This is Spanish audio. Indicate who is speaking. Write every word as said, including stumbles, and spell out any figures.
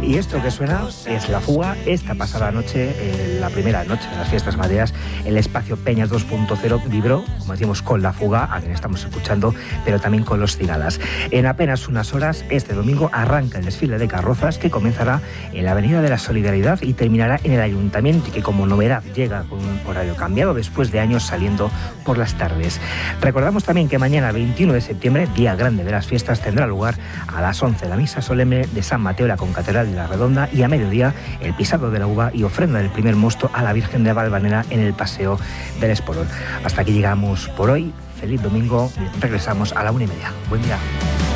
Speaker 1: Y esto que suena es La Fuga. Esta pasada noche, eh, la primera noche de las fiestas maderas, el espacio Peñas dos punto cero vibró, como decimos, con La Fuga, a quien estamos escuchando, pero también con Los Cigalas. En apenas unas horas, este domingo, arranca el desfile de carrozas que comenzará en la Avenida de la Solidaridad y terminará en el Ayuntamiento, y que como novedad llega con un horario cambiado después de años saliendo por las tardes. Recordamos también que mañana, veintiuno de septiembre, día grande de las fiestas, tendrá lugar a las once la misa solemne de San Mateo en la Concatedral de la Redonda, y a mediodía el pisado de la uva y ofrenda del primer mosto a la Virgen de Valvanera en el Paseo del Espolón. Hasta aquí llegamos por hoy. Feliz domingo. Regresamos a la una y media. Buen día.